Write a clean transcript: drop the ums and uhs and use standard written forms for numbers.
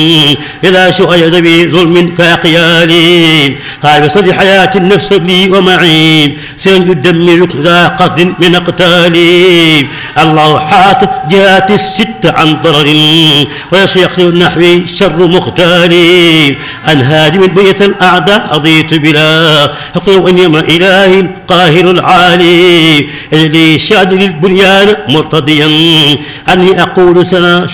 إذا شؤيد بظلم كأقيالي هاي بصدي حياة النفس لي ومعين سن يدمر ذا قصد من أقتالي الله حات جهات الست عن ضرر ويسيق نحوي شر مختالي أن هادم بيت الأعداء أضيت بلا حقوق إنما إلهي القاهر العالي اللي شاد للبنيان مرتضيا أني أقول سنا